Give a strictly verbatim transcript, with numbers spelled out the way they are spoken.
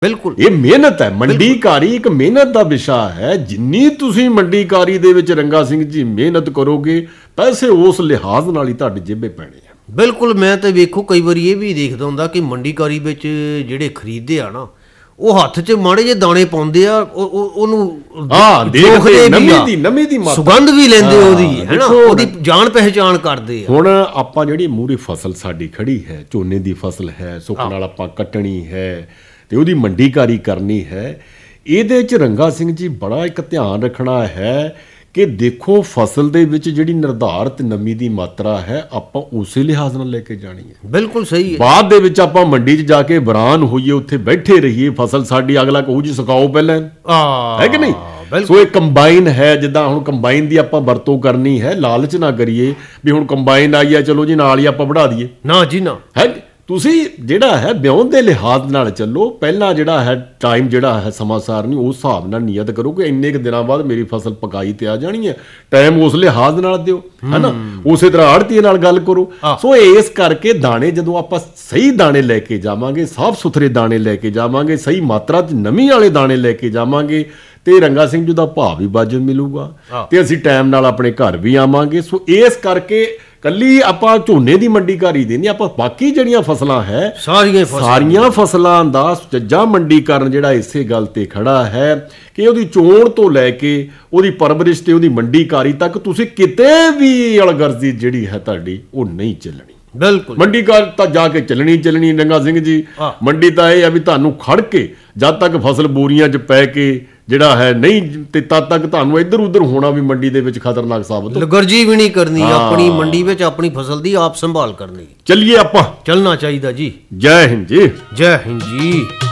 ਬਿਲਕੁਲ ਇਹ ਮਿਹਨਤ ਹੈ। ਮੰਡੀਕਾਰੀ ਇੱਕ ਮਿਹਨਤ ਦਾ ਵਿਸ਼ਾ ਹੈ। ਜਿੰਨੀ ਤੁਸੀਂ ਮੰਡੀਕਾਰੀ ਦੇ ਵਿੱਚ ਰੰਗਾ ਸਿੰਘ ਜੀ ਮਿਹਨਤ ਕਰੋਗੇ, ਪੈਸੇ ਉਸ ਲਿਹਾਜ਼ ਨਾਲ ਹੀ ਤੁਹਾਡੇ ਜੇਬੇ ਪੈਣੇ ਆ। ਬਿਲਕੁਲ। ਮੈਂ ਤਾਂ ਵੇਖੋ ਕਈ ਵਾਰੀ ਇਹ ਵੀ ਦੇਖਦਾ ਹੁੰਦਾ ਕਿ ਮੰਡੀਕਾਰੀ ਵਿੱਚ ਜਿਹੜੇ ਖਰੀਦਦੇ ਆ ਨਾ, ਉਹ ਹੱਥ 'ਚ ਮਾੜੇ ਜਿਹੇ ਦਾਣੇ ਪਾਉਂਦੇ ਆ, ਉਹਨੂੰ ਹਾਂ ਦੇਖਦੇ ਨਮੀ ਦੀ ਨਮੀ ਦੀ ਸੁਗੰਧ ਵੀ ਲੈਂਦੇ ਉਹਦੀ, ਹੈ ਨਾ, ਉਹਦੀ ਜਾਣ ਪਹਿਚਾਣ ਕਰਦੇ ਆ। ਹੁਣ ਆਪਾਂ ਜਿਹੜੀ ਮੂਹਰੇ ਫਸਲ ਸਾਡੀ ਖੜੀ ਹੈ, ਝੋਨੇ ਦੀ ਫਸਲ ਹੈ, ਸੁੱਕ ਨਾਲ ਆਪਾਂ ਕੱਟਣੀ ਹੈ ਤੇ ਉਹਦੀ ਮੰਡੀਕਾਰੀ ਕਰਨੀ ਹੈ। ਇਹਦੇ 'ਚ ਰੰਗਾ ਸਿੰਘ ਜੀ ਬੜਾ ਇੱਕ ਧਿਆਨ ਰੱਖਣਾ ਹੈ ਕਿ ਦੇਖੋ ਫਸਲ ਦੇ ਵਿੱਚ ਜਿਹੜੀ ਨਿਰਧਾਰਤ ਨਮੀ ਦੀ ਮਾਤਰਾ ਹੈ ਆਪਾਂ ਉਸੇ ਲਿਹਾਜ਼ ਨਾਲ ਲੈ ਕੇ ਜਾਣੀ ਹੈ। ਬਿਲਕੁਲ ਸਹੀ ਹੈ। ਬਾਅਦ ਦੇ ਵਿੱਚ ਆਪਾਂ ਮੰਡੀ 'ਚ ਜਾ ਕੇ ਬਰਾਨ ਹੋਈਏ, ਉੱਥੇ ਬੈਠੇ ਰਹੀਏ, ਫਸਲ ਸਾਡੀ ਅਗਲਾ ਕਹੂ ਜੀ ਸੁਕਾਓ ਪਹਿਲਾਂ, ਹੈ ਕਿ ਨਹੀਂ। ਸੋ ਇਹ ਕੰਬਾਈਨ ਹੈ, ਜਿੱਦਾਂ ਹੁਣ ਕੰਬਾਈਨ ਦੀ ਆਪਾਂ ਵਰਤੋਂ ਕਰਨੀ ਹੈ, ਲਾਲਚ ਨਾ ਕਰੀਏ ਵੀ ਹੁਣ ਕੰਬਾਈਨ ਆਈ ਹੈ ਚਲੋ ਜੀ ਨਾਲ ਹੀ ਆਪਾਂ ਵਧਾ ਦਈਏ, ਨਾ ਜੀ ਨਾ। ਹੈ ਤੁਸੀਂ ਜਿਹੜਾ ਹੈ ਵਿਆਹੁਣ ਦੇ ਲਿਹਾਜ਼ ਨਾਲ ਚੱਲੋ। ਪਹਿਲਾਂ ਜਿਹੜਾ ਹੈ ਟਾਈਮ ਜਿਹੜਾ ਹੈ ਸਮਾਂ ਸਾਰਨੀ ਉਸ ਹਿਸਾਬ ਨਾਲ ਨੀਅਤ ਕਰੋ ਕਿ ਇੰਨੇ ਕੁ ਦਿਨਾਂ ਬਾਅਦ ਮੇਰੀ ਫਸਲ ਪਕਾਈ ਤੇ ਆ ਜਾਣੀ ਹੈ, ਟਾਈਮ ਉਸ ਲਿਹਾਜ਼ ਨਾਲ ਦਿਓ, ਹੈ ਨਾ। ਉਸੇ ਤਰ੍ਹਾਂ ਆੜ੍ਹਤੀਏ ਨਾਲ ਗੱਲ ਕਰੋ। ਸੋ ਇਸ ਕਰਕੇ ਦਾਣੇ ਜਦੋਂ ਆਪਾਂ ਸਹੀ ਦਾਣੇ ਲੈ ਕੇ ਜਾਵਾਂਗੇ, ਸਾਫ਼ ਸੁਥਰੇ ਦਾਣੇ ਲੈ ਕੇ ਜਾਵਾਂਗੇ, ਸਹੀ ਮਾਤਰਾ 'ਚ ਨਮੀ ਵਾਲੇ ਦਾਣੇ ਲੈ ਕੇ ਜਾਵਾਂਗੇ ਤੇ ਰੰਗਾ ਸਿੰਘ ਜੀ ਦਾ ਭਾਅ ਵੀ ਵਾਜਬ ਮਿਲੂਗਾ ਤੇ ਅਸੀਂ ਟਾਈਮ ਨਾਲ ਆਪਣੇ ਘਰ ਵੀ ਆਵਾਂਗੇ। ਸੋ ਇਸ ਕਰਕੇ ਕੱਲੀ ਆਪਾਂ ਝੋਨੇ ਦੀ ਮੰਡੀਕਾਰੀ ਦੀ ਨਹੀਂ, ਆਪਾਂ ਬਾਕੀ ਜਿਹੜੀਆਂ ਫਸਲਾਂ ਹੈ ਸਾਰੀਆਂ ਸਾਰੀਆਂ ਫਸਲਾਂ ਦਾ ਸੁਚੱਜਾ ਮੰਡੀਕਰਨ ਜਿਹੜਾ ਇਸੇ ਗੱਲ ਤੇ ਖੜਾ ਹੈ ਕਿ ਉਹਦੀ ਚੋਣ ਤੋਂ ਲੈ ਕੇ ਉਹਦੀ ਪਰਵਰਿਸ਼ ਤੇ ਉਹਦੀ ਮੰਡੀਕਾਰੀ ਤੱਕ ਤੁਸੀਂ ਕਿਤੇ ਵੀ ਅਲਗਰਜ਼ੀ ਜਿਹੜੀ ਹੈ ਤੁਹਾਡੀ ਉਹ ਨਹੀਂ ਚੱਲਣੀ। ਬਿਲਕੁਲ। ਮੰਡੀਕਾਰ ਤਾਂ ਜਾ ਕੇ ਚੱਲਣੀ ਚੱਲਣੀ ਰੰਗਾ ਸਿੰਘ ਜੀ। ਮੰਡੀ ਤਾਂ ਇਹ ਆ ਵੀ ਤੁਹਾਨੂੰ ਖੜ ਕੇ ਜਦ ਤੱਕ ਫਸਲ ਬੋਰੀਆਂ 'ਚ ਪੈ ਕੇ ਜਿਹੜਾ ਹੈ ਨਹੀਂ ਤੇ ਤਦ ਤੱਕ ਤੁਹਾਨੂੰ ਇੱਧਰ ਉੱਧਰ ਹੋਣਾ ਵੀ ਮੰਡੀ ਦੇ ਵਿੱਚ ਖਤਰਨਾਕ ਸਾਬਤ, ਲਗਰਜੀ ਵੀ ਨਹੀਂ ਕਰਨੀ, ਆਪਣੀ ਮੰਡੀ ਵਿੱਚ ਆਪਣੀ ਫਸਲ ਦੀ ਆਪ ਸੰਭਾਲ ਕਰਨੀ। ਚੱਲੀਏ ਆਪਾਂ, ਚੱਲਣਾ ਚਾਹੀਦਾ ਜੀ। ਜੈ ਹਿੰਦ ਜੀ। ਜੈ ਹਿੰਦ ਜੀ।